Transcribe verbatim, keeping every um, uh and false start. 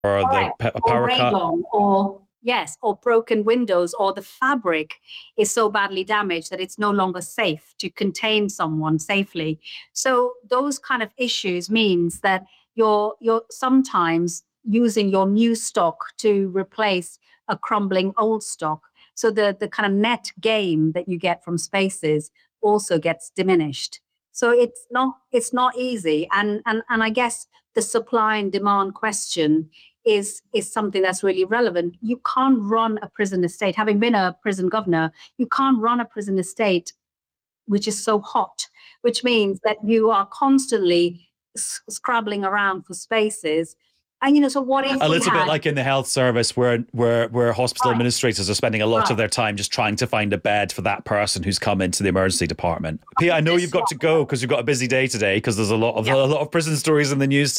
or the Correct. p- Or power cut. radon, or yes, or broken windows, or the fabric is so badly damaged that it's no longer safe to contain someone safely. So those kind of issues means that you're you're sometimes using your new stock to replace a crumbling old stock. So the the kind of net gain that you get from spaces also gets diminished. So it's not it's not easy. And and and I guess the supply and demand question is is something that's really relevant. You can't run a prison estate. Having been a prison governor, you can't run a prison estate which is so hot, which means that you are constantly s- scrabbling around for spaces. And you know, so what if A we little bit had like in the health service, where where where hospital right, administrators are spending a lot of right, their time just trying to find a bed for that person who's come into the emergency department. Pia, I know you've just got to like go because you've got a busy day today because there's a lot of yeah. a lot of prison stories in the news